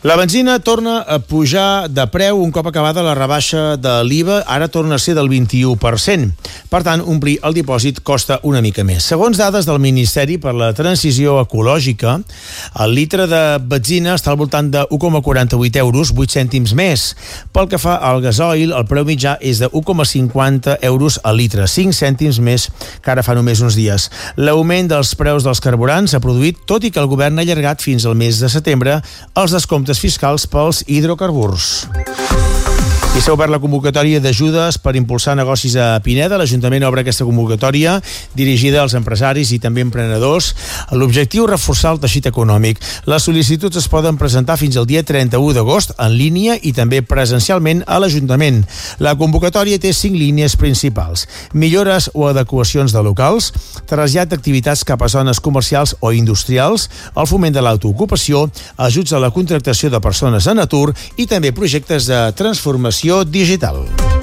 La benzina torna a pujar de preu un cop acabada la rebaixa de l'IVA, ara torna a ser del 21%. Per tant, omplir el dipòsit costa una mica més. Segons dades del Ministeri per la Transició Ecològica, el litre de benzina està al voltant de 1,48 euros, 8 cèntims més. Pel que fa al gasoil, el preu mitjà és de 1,50 euros al litre, 5 cèntims més que ara fa només uns dies. L'augment dels preus dels carburants s'ha produït, tot i que el govern ha allargat fins al mes de setembre els descomptes fiscals pels hidrocarburs. I s'ha obert la convocatòria d'ajudes per impulsar negocis a Pineda. L'Ajuntament obre aquesta convocatòria dirigida als empresaris i també emprenedors. L'objectiu és reforçar el teixit econòmic. Les sol·licituds es poden presentar fins al dia 31 d'agost en línia i també presencialment a l'Ajuntament. La convocatòria té 5 línies principals: millores o adequacions de locals, trasllat d'activitats cap a zones comercials o industrials, el foment de l'autoocupació, ajuts a la contractació de persones en atur i també projectes de transformació digital.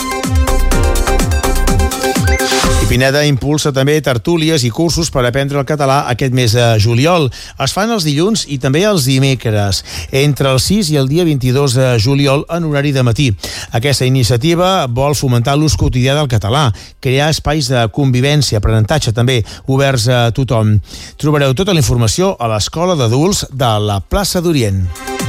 I Pineda impulsa també tertúlies i cursos per aprendre el català aquest mes de juliol. Es fan els dilluns i també els dimecres, entre el 6 i el dia 22 de juliol en horari de matí. Aquesta iniciativa vol fomentar l'ús quotidià del català, crear espais de convivència, aprenentatge també, oberts a tothom. Trobareu tota la informació a l'Escola d'Adults de la plaça d'Orient.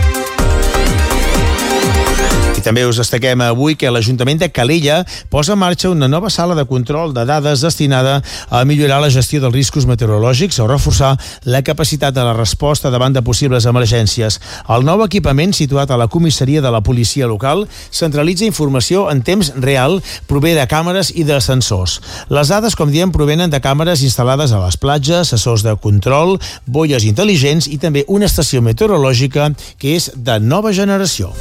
També us destaquem avui que l'Ajuntament de Calella posa en marxa una nova sala de control de dades destinada a millorar la gestió dels riscos meteorològics o reforçar la capacitat de la resposta davant de possibles emergències. El nou equipament, situat a la comissaria de la policia local, centralitza informació en temps real, prové de càmeres i de sensors. Les dades, com diem, provenen de càmeres instal·lades a les platges, sensors de control, boies intel·ligents i també una estació meteorològica que és de nova generació.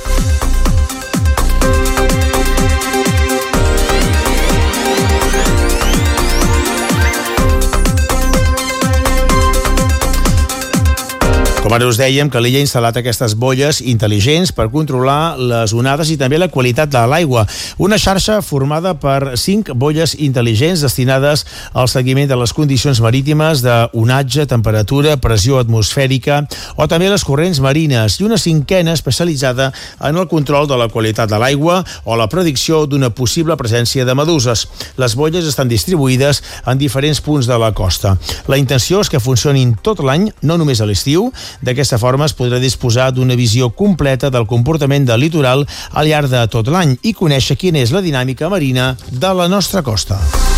Com ara us dèiem, Calella ha instal·lat aquestes boies intel·ligents per controlar les onades i també la qualitat de l'aigua. Una xarxa formada per 5 boies intel·ligents destinades al seguiment de les condicions marítimes d'onatge, temperatura, pressió atmosfèrica o també les corrents marines i una 5a especialitzada en el control de la qualitat de l'aigua o la predicció d'una possible presència de meduses. Les boies estan distribuïdes en diferents punts de la costa. La intenció és que funcionin tot l'any, no només a l'estiu. D'aquesta forma es podrà disposar d'una visió completa del comportament del litoral al llarg de tot l'any i conèixer quina és la dinàmica marina de la nostra costa.